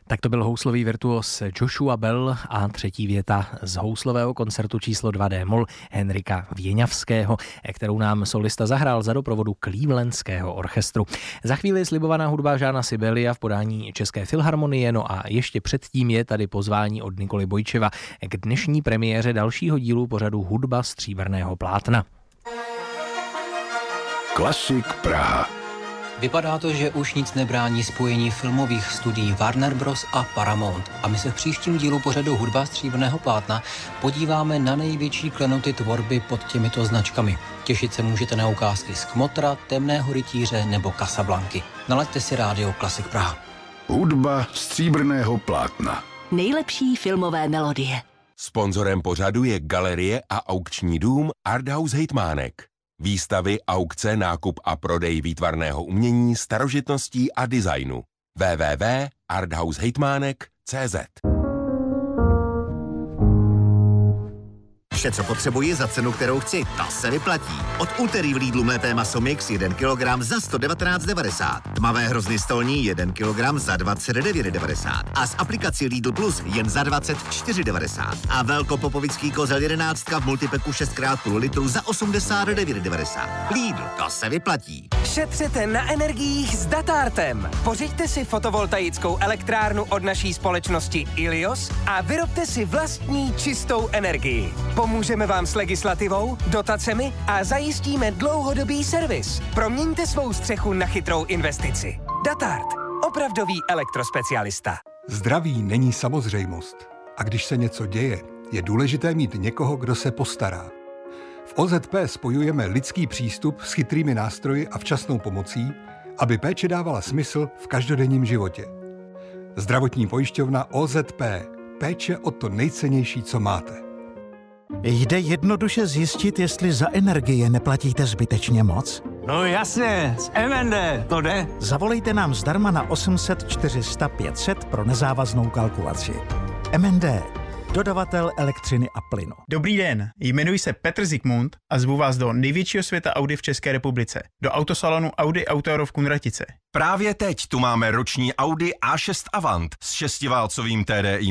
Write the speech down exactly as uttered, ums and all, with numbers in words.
Tak to byl houslový virtuos Joshua Bell a třetí věta z houslového koncertu číslo dva D moll Henrika Věňavského, kterou nám solista zahrál za doprovodu Clevelandského orchestru. Za chvíli slibovaná hudba Žána Sibelia v podání České filharmonie, no a ještě předtím je tady pozvání od Nikoly Bojčeva k dnešní premiéře dalšího dílu pořadu Hudba stříbrného plátna. Klasik Praha. Vypadá to, že už nic nebrání spojení filmových studií Warner Bros. A Paramount. A my se v příštím dílu pořadu Hudba stříbrného plátna podíváme na největší klenoty tvorby pod těmito značkami. Těšit se můžete na ukázky z Kmotra, Temného rytíře nebo Casablanky. Nalaďte si rádio Klasik Praha. Hudba stříbrného plátna. Nejlepší filmové melodie. Sponzorem pořadu je galerie a aukční dům Arthouse Hejtmánek. Výstavy, aukce, nákup a prodej výtvarného umění, starožitností a designu. w w w tečka arthouse hejtmánek tečka c z. Vše, co potřebuji za cenu, kterou chci, ta se vyplatí. Od úterý v Lidlu mlété maso mix jeden kilogram za sto devatenáct devadesát. Tmavé hrozny stolní jeden kilogram za dvacet devět devadesát. A z aplikací Lidl Plus jen za dvacet čtyři devadesát. A velkopopovický kozel jedenáctka v multipeku šest krát půl litru za osmdesát devět devadesát. Lidl, to se vyplatí. Šetřete na energiích s Datartem. Pořiďte si fotovoltaickou elektrárnu od naší společnosti Ilios a vyrobte si vlastní čistou energii. Pomůžeme vám s legislativou, dotacemi a zajistíme dlouhodobý servis. Proměňte svou střechu na chytrou investici. Datart. Opravdový elektrospecialista. Zdraví není samozřejmost. A když se něco děje, je důležité mít někoho, kdo se postará. V O Z P spojujeme lidský přístup s chytrými nástroji a včasnou pomocí, aby péče dávala smysl v každodenním životě. Zdravotní pojišťovna O Z P. Péče o to nejcennější, co máte. Jde jednoduše zjistit, jestli za energie neplatíte zbytečně moc? No jasně, z M N D, to jde. Zavolejte nám zdarma na osm set čtyři sta pět set pro nezávaznou kalkulaci. M N D, dodavatel elektřiny a plynu. Dobrý den, jmenuji se Petr Zikmund a zvu vás do největšího světa Audi v České republice, do autosalonu Audi Auto v Kunratice. Právě teď tu máme roční Audi A šest Avant s šestiválcovým T D I